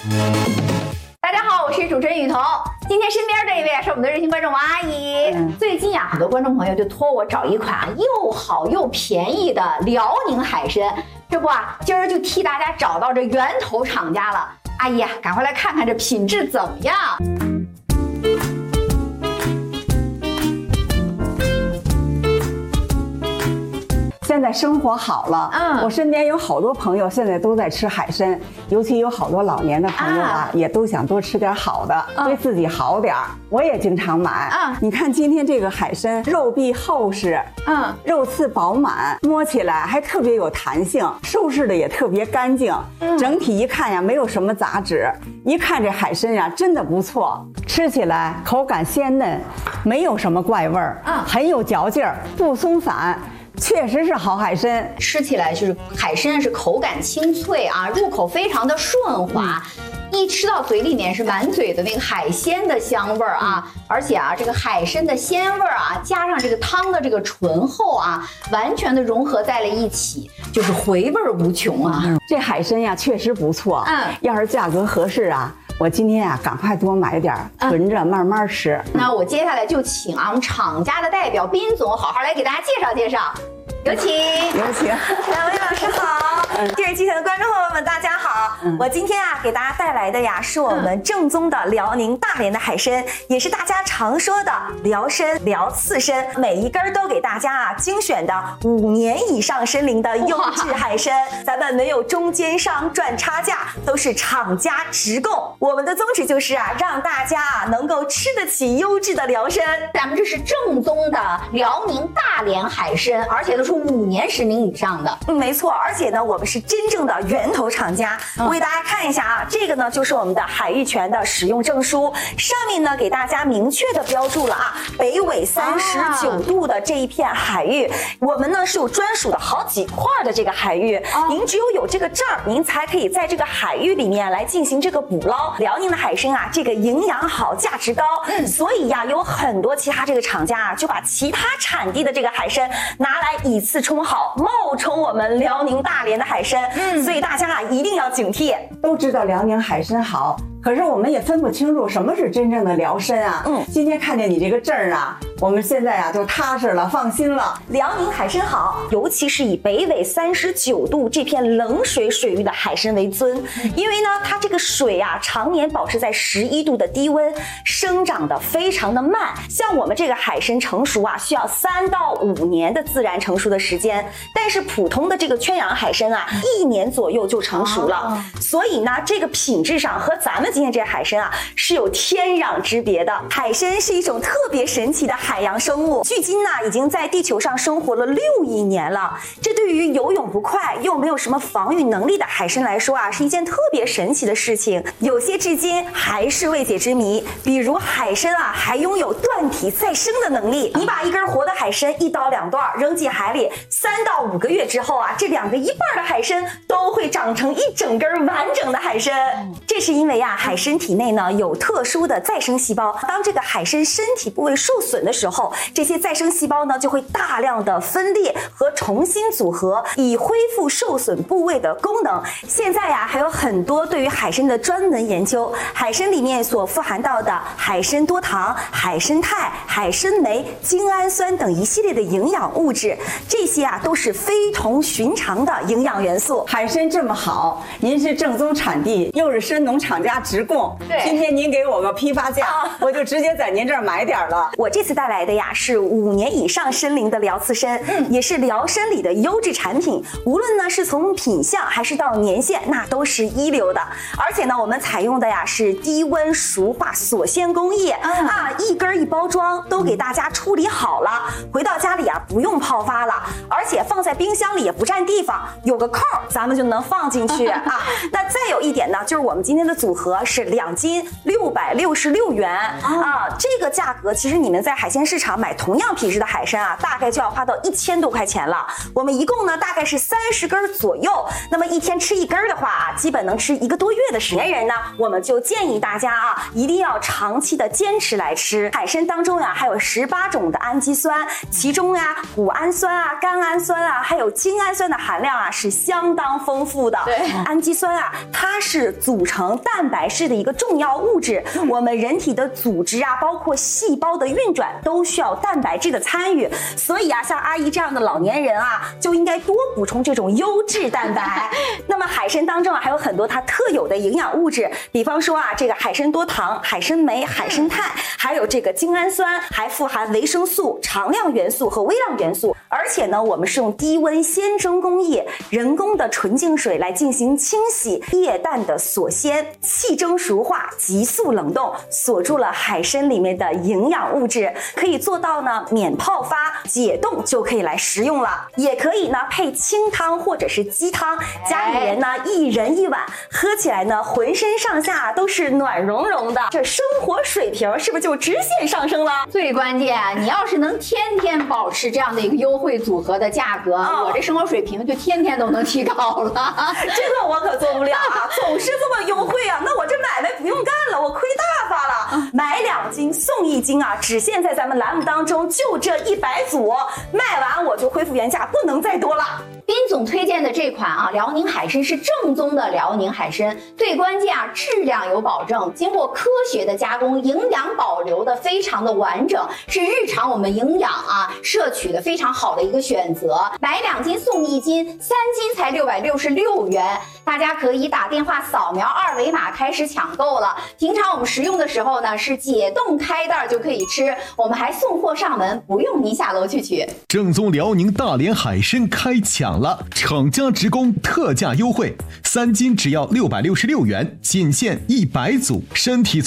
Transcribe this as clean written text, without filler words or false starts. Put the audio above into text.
大家好，我是主持人雨桐。今天身边这一位是我们的热心观众王阿姨。最近很多观众朋友就托我找一款又好又便宜的辽宁海参，这不今儿就替大家找到这源头厂家了。阿姨赶快来看看这品质怎么样。 现在生活好了，我身边有好多朋友现在都在吃海参，尤其有好多老年的朋友也都想多吃点好的，对自己好点。我也经常买。你看今天这个海参，肉壁厚实，肉刺饱满，摸起来还特别有弹性，收拾的也特别干净，整体一看没有什么杂质。一看这海参真的不错，吃起来口感鲜嫩，没有什么怪味儿，很有嚼劲儿，不松散。确实是好海参， 吃起来就是海参是口感清脆入口非常的顺滑，一吃到嘴里面是满嘴的那个海鲜的香味儿而且这个海参的鲜味儿加上这个汤的这个醇厚完全的融合在了一起，就是回味无穷这海参确实不错，要是价格合适我今天赶快多买点，囤着慢慢吃。 那我接下来就请我们厂家的代表彬总好好来给大家介绍介绍，有请。 有请。 两位老师好，电视机前的观众朋友们大家好。我今天给大家带来的是我们正宗的辽宁大连的海参，也是大家常说的辽参、辽刺参，每一根都给大家精选的5年以上参龄的优质海参，咱们没有中间商赚差价，都是厂家直供。我们的宗旨就是让大家能够吃得起优质的辽参。 咱们这是正宗的辽宁大连海参，而且都是5年10龄以上的。 没错，而且呢，我们是真正的源头厂家。我给大家看一下这个呢就是我们的海域权的使用证书，上面呢给大家明确的标注了北纬39度的这一片海域，我们呢是有专属的好几块的这个海域，您只有这个证儿，您才可以在这个海域里面来进行这个捕捞。辽宁的海参这个营养好，价值高，所以有很多其他这个厂家就把其他产地的这个海参拿来以次充好，冒充我们辽宁大连的海参，所以大家一定要警惕。 都知道辽宁海参好，可是我们也分不清楚什么是真正的辽参今天看见你这个证儿我们现在就踏实了，放心了。 辽宁海参好，尤其是以北纬39度这片冷水水域的海参为尊，因为呢它这个水常年保持在11度的低温，生长的非常的慢。像我们这个海参成熟需要3到5年的自然成熟的时间，但是普通的这个圈养海参1年左右就成熟了，所以呢这个品质上和咱们今天这海参是有天壤之别的。海参是一种特别神奇的海洋生物，距今已经在地球上生活了6亿年了。这对于游泳不快又没有什么防御能力的海参来说是一件特别神奇的事情，有些至今还是未解之谜。比如海参还拥有断体再生的能力，你把一根活的海参1刀2段扔进海里，3到5个月之后这2个1半的海参都会长成一整根完整的海参。这是因为海参体内呢有特殊的再生细胞，当这个海参身体部位受损的时候，这些再生细胞呢就会大量的分裂和重新组合，以恢复受损部位的功能。现在还有很多对于海参的专门研究，海参里面所富含到的海参多糖、海参肽、海参酶、精氨酸等一系列的营养物质，这些都是非同寻常的营养元素。 海参这么好，您是正宗产地，又是参农厂家直供，今天您给我个批发价，我就直接在您这儿买点了。 我这次带来的是5年以上参龄的辽刺参，也是辽参里的优质产品，无论呢是从品相还是到年限，那都是一流的。而且呢我们采用的是低温熟化锁鲜工艺一根一包装都给大家处理好了，回到家里不用泡发了，而且放在冰箱里也不占地方，有个扣咱们就能放进去那再有一点呢，就是我们今天的组合是2斤666元这个价格其实你们在海鲜市场买同样品质的海参大概就要花到1000多块钱了。我们一共呢大概是30根左右，那么一天吃1根的话基本能吃1个多月的成年人呢，我们就建议大家啊，一定要长期的坚持来吃。海参当中呀，还有18种的氨基酸，其中呀，谷氨酸啊、甘氨酸啊，还有精氨酸的含量啊是相当丰富的。 对， 氨基酸啊，它是组成蛋白质的一个重要物质。我们人体的组织啊，包括细胞的运转，都需要蛋白质的参与。所以啊，像阿姨这样的老年人啊，就应该多补充这种优质蛋白。那么海参当中啊，还有很多它特有的营养物质，比方说啊，这个海参多糖、海参酶、海参肽，还有这个精氨酸，还富含维生素、常量元素和微量元素。而且呢，我们是用低温鲜蒸工艺人工的纯净水来进行清洗，液氮的锁鲜，气蒸熟化，急速冷冻，锁住了海参里面的营养物质，可以做到呢免泡发、解冻就可以来食用了。也可以呢配清汤或者是鸡汤，家里人呢一人一碗，喝起来呢浑身上下都是暖融融的，这生活水平是不是就直线上升了？ 最关键，你要是能天天保持这样的一个优惠组合的价格，我这生活水平就天天都能提高了。 这个我可做不了啊，总是这么优惠啊，那我这买卖不用干了，我亏大发了。买2斤送1斤啊，只限在咱们栏目当中，就这100组，卖完我就恢复原价，不能再多了。 斌总推荐的这款啊，辽宁海参是正宗的辽宁海参，最关键啊，质量有保证，经过科学的加工，营养保留的非常的完整，是日常我们营养啊摄取的非常好的一个选择。买2斤送1斤，3斤才666元，大家可以打电话扫描2维码开始抢购了。平常我们食用的时候呢，是解冻开袋就可以吃，我们还送货上门，不用您下楼去取。 正宗辽宁大连海参开抢了，厂家直供特价优惠，3斤只要666元，仅限100组，身体